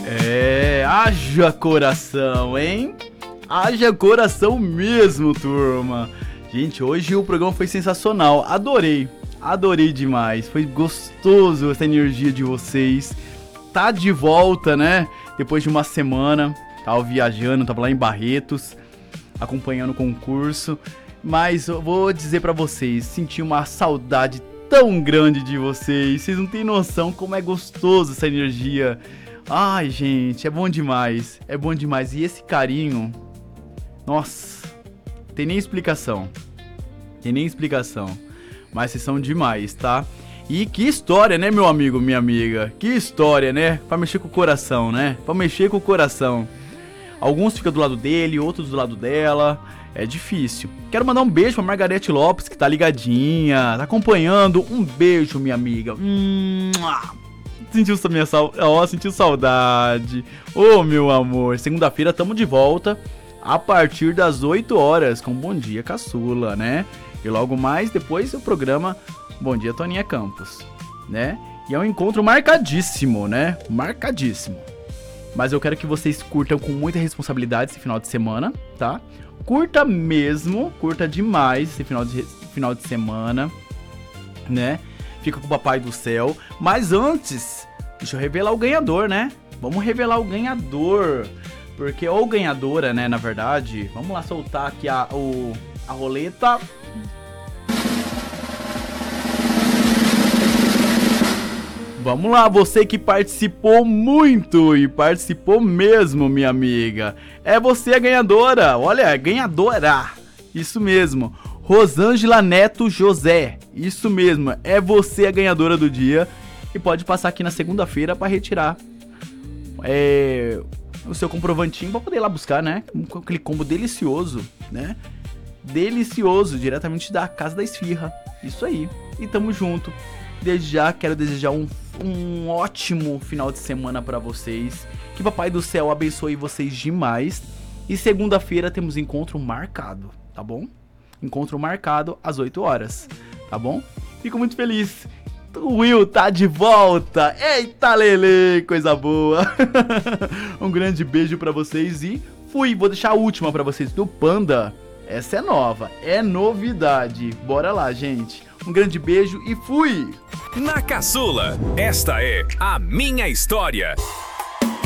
Haja coração, hein? Haja coração mesmo, turma. Gente, hoje o programa foi sensacional. Adorei demais. Foi gostoso essa energia de vocês. Tá de volta, né? Depois de uma semana, tava viajando, tava lá em Barretos, acompanhando o concurso. Mas eu vou dizer pra vocês, senti uma saudade tão grande de vocês. Vocês não têm noção como é gostoso essa energia. Ai, gente, é bom demais. É bom demais. E esse carinho, nossa, tem nem explicação. Mas vocês são demais, tá? E que história, né, meu amigo, minha amiga? Que história, né? Pra mexer com o coração, né? Pra mexer com o coração. Alguns ficam do lado dele, outros do lado dela. É difícil. Quero mandar um beijo pra Margarete Lopes, que tá ligadinha, tá acompanhando. Um beijo, minha amiga. Sentiu saudade. Ô, meu amor. Segunda-feira tamo de volta a partir das 8 horas com Bom Dia Caçula, né? E logo mais depois o programa Bom Dia Toninha Campos, né? E é um encontro marcadíssimo, né? Marcadíssimo. Mas eu quero que vocês curtam com muita responsabilidade esse final de semana, tá? Curta mesmo, curta demais esse final de semana, né? Fica com o Papai do Céu. Mas antes, deixa eu revelar o ganhador, né? Vamos revelar o ganhador. Porque, ou ganhadora, né, na verdade. Vamos lá soltar aqui a roleta. Vamos lá, você que participou muito e participou mesmo, minha amiga. É você a ganhadora, olha, ganhadora. Isso mesmo, Rosângela Neto José. Isso mesmo, é você a ganhadora do dia. E pode passar aqui na segunda-feira para retirar o seu comprovantinho para poder ir lá buscar, né? Com aquele combo delicioso, né? Delicioso, diretamente da Casa da Esfirra. Isso aí, e tamo junto. Desde já quero desejar um ótimo final de semana pra vocês. Que Papai do Céu abençoe vocês demais. E segunda-feira temos encontro marcado, tá bom? Encontro marcado às 8 horas, tá bom? Fico muito feliz. O Will tá de volta. Eita, Lele, coisa boa. Um grande beijo pra vocês e fui. Vou deixar a última pra vocês do Panda. Essa é nova, é novidade. Bora lá, gente. Um grande beijo e fui! Na Caçula, esta é a minha história.